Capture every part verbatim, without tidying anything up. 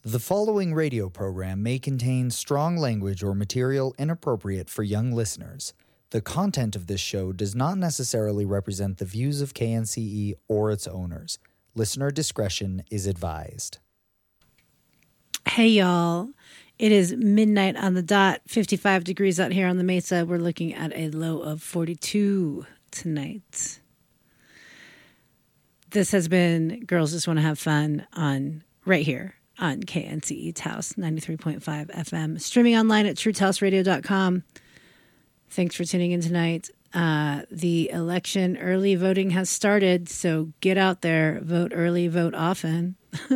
The following radio program may contain strong language or material inappropriate for young listeners. The content of this show does not necessarily represent the views of K N C E or its owners. Listener discretion is advised. Hey, y'all. It is midnight on the dot, fifty-five degrees out here on the Mesa. We're looking at a low of forty-two tonight. This has been Girls Just Want to Have Fun on right here on K N C E Taos ninety-three point five F M, streaming online at true taos radio dot com. Thanks for tuning in tonight. Uh, the election early voting has started, so get out there, vote early, vote often.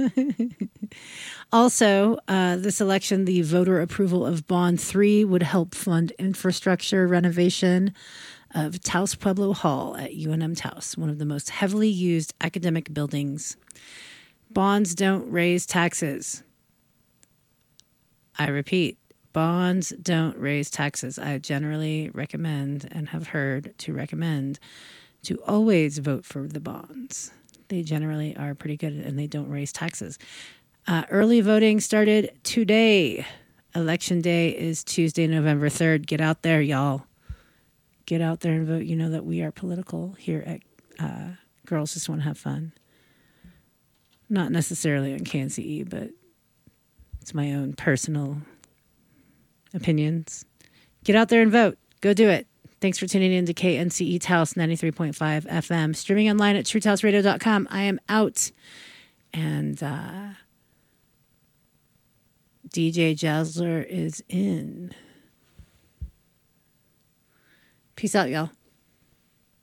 Also, uh, this election, the voter approval of Bond three would help fund infrastructure renovation of Taos Pueblo Hall at U N M Taos, one of the most heavily used academic buildings. Bonds don't raise taxes. I repeat, bonds don't raise taxes. I generally recommend and have heard to recommend to always vote for the bonds. They generally are pretty good and they don't raise taxes. Uh, early voting started today. Election day is Tuesday, November third. Get out there, y'all. Get out there and vote. You know that we are political here at uh, Girls Just Want to Have Fun. Not necessarily on K N C E, but it's my own personal opinions. Get out there and vote. Go do it. Thanks for tuning in to K N C E Taos ninety-three point five F M. Streaming online at true taos radio dot com. I am out. And uh, D J Jazzler is in. Peace out, y'all.